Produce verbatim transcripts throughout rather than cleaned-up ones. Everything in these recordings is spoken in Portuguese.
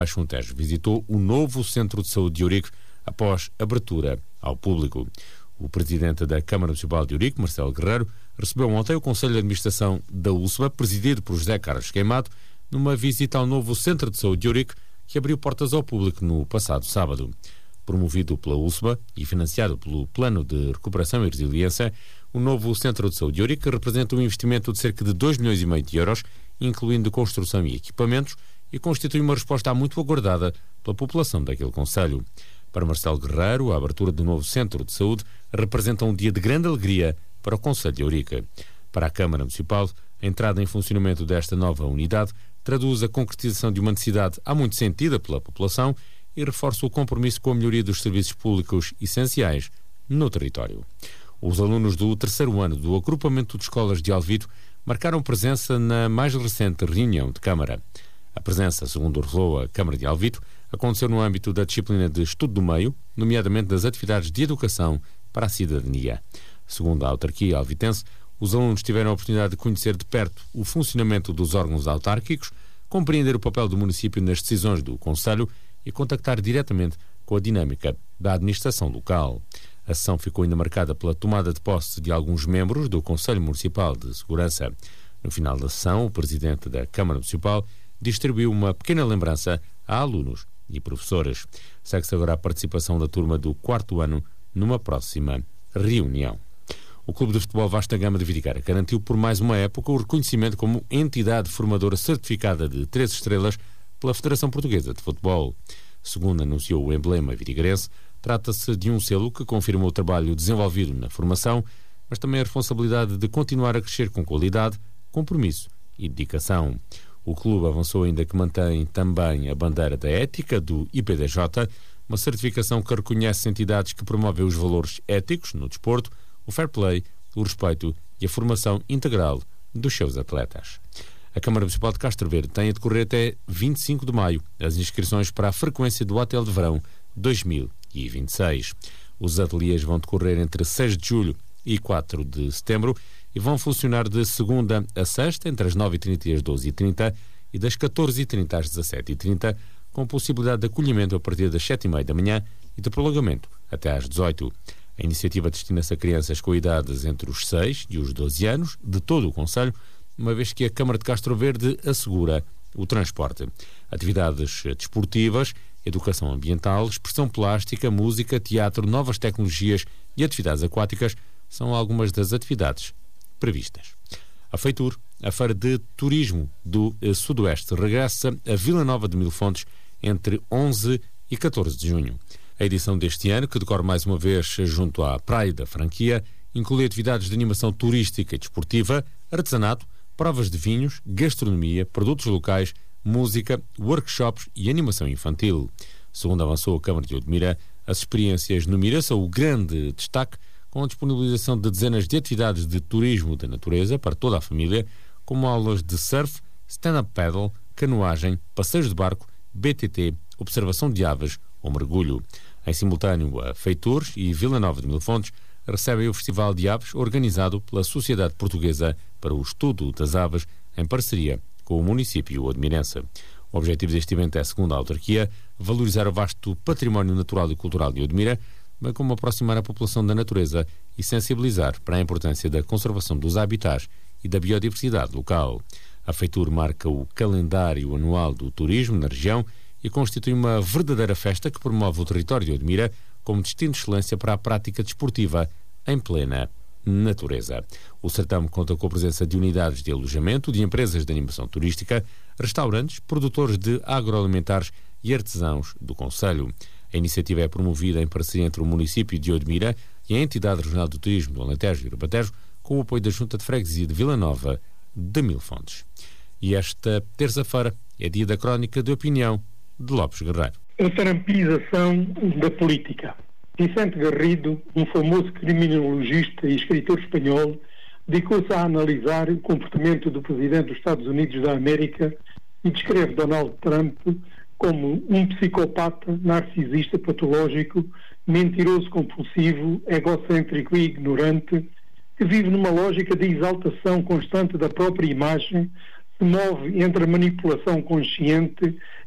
Baixo Tejo visitou o novo Centro de Saúde de Ourique após abertura ao público. O presidente da Câmara Municipal de Ourique, Marcelo Guerreiro, recebeu ontem o Conselho de Administração da U S M A, presidido por José Carlos Queimado, numa visita ao novo Centro de Saúde de Ourique, que abriu portas ao público no passado sábado. Promovido pela U S M A e financiado pelo Plano de Recuperação e Resiliência, o novo Centro de Saúde de Ourique representa um investimento de cerca de dois milhões e meio de euros, incluindo construção e equipamentos, e constitui uma resposta muito aguardada pela população daquele concelho. Para Marcelo Guerreiro, a abertura do novo Centro de Saúde representa um dia de grande alegria para o concelho de Ourique. Para a Câmara Municipal, a entrada em funcionamento desta nova unidade traduz a concretização de uma necessidade há muito sentida pela população e reforça o compromisso com a melhoria dos serviços públicos essenciais no território. Os alunos do terceiro ano do agrupamento de escolas de Alvito marcaram presença na mais recente reunião de Câmara. A presença, segundo revelou a Câmara de Alvito, aconteceu no âmbito da disciplina de Estudo do Meio, nomeadamente das atividades de educação para a cidadania. Segundo a autarquia alvitense, os alunos tiveram a oportunidade de conhecer de perto o funcionamento dos órgãos autárquicos, compreender o papel do município nas decisões do concelho e contactar diretamente com a dinâmica da administração local. A sessão ficou ainda marcada pela tomada de posse de alguns membros do Conselho Municipal de Segurança. No final da sessão, o presidente da Câmara Municipal distribuiu uma pequena lembrança a alunos e professores. Segue-se agora a participação da turma do quarto ano numa próxima reunião. O Clube de Futebol Vasta Gama de Vidigueira garantiu por mais uma época o reconhecimento como entidade formadora certificada de três estrelas pela Federação Portuguesa de Futebol. Segundo anunciou o emblema vidigueirense, trata-se de um selo que confirma o trabalho desenvolvido na formação, mas também a responsabilidade de continuar a crescer com qualidade, compromisso e dedicação. O clube avançou ainda que mantém também a bandeira da ética do I P D J, uma certificação que reconhece entidades que promovem os valores éticos no desporto, o fair play, o respeito e a formação integral dos seus atletas. A Câmara Municipal de Castro Verde tem a decorrer até vinte e cinco de maio as inscrições para a frequência do Hotel de Verão dois mil e vinte e seis. Os ateliês vão decorrer entre seis de julho e quatro de setembro e vão funcionar de segunda a sexta, entre as nove e trinta e as doze e trinta e das catorze e trinta às dezassete e trinta, com possibilidade de acolhimento a partir das sete e meia da manhã e de prolongamento até às dezoito. A iniciativa destina-se a crianças com idades entre os seis e os doze anos de todo o concelho, uma vez que a Câmara de Castro Verde assegura o transporte. Atividades desportivas, educação ambiental, expressão plástica, música, teatro, novas tecnologias e atividades aquáticas são algumas das atividades previstas. A Feitur, a Feira de Turismo do Sudoeste, regressa a Vila Nova de Mil Fontes entre onze e catorze de junho. A edição deste ano, que decorre mais uma vez junto à Praia da Franquia, inclui atividades de animação turística e desportiva, artesanato, provas de vinhos, gastronomia, produtos locais, música, workshops e animação infantil. Segundo avançou a Câmara de Odmira, as experiências no Mira são o grande destaque, com a disponibilização de dezenas de atividades de turismo da natureza para toda a família, como aulas de surf, stand-up paddle, canoagem, passeios de barco, B T T, observação de aves ou mergulho. Em simultâneo, a Feitur e Vila Nova de Mil Fontes recebem o Festival de Aves organizado pela Sociedade Portuguesa para o Estudo das Aves, em parceria com o município odmirense. O objetivo deste evento é, segundo a autarquia, valorizar o vasto património natural e cultural de Odmira, bem como aproximar a população da natureza e sensibilizar para a importância da conservação dos habitats e da biodiversidade local. A Feitur marca o calendário anual do turismo na região e constitui uma verdadeira festa que promove o território de Odmira como destino de excelência para a prática desportiva em plena natureza. O certame conta com a presença de unidades de alojamento, de empresas de animação turística, restaurantes, produtores de agroalimentares e artesãos do concelho. A iniciativa é promovida em parceria entre o município de Odmira e a Entidade Regional do Turismo do Alentejo e Ribatejo, com o apoio da Junta de Freguesia de Vila Nova de Mil Fontes. E esta terça-feira é dia da crónica de opinião de Lopes Guerreiro. A trampização da política. Vicente Garrido, um famoso criminologista e escritor espanhol, dedicou-se a analisar o comportamento do presidente dos Estados Unidos da América e descreve Donald Trump como um psicopata, narcisista, patológico, mentiroso compulsivo, egocêntrico e ignorante, que vive numa lógica de exaltação constante da própria imagem, se move entre a manipulação consciente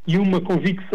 e uma convicção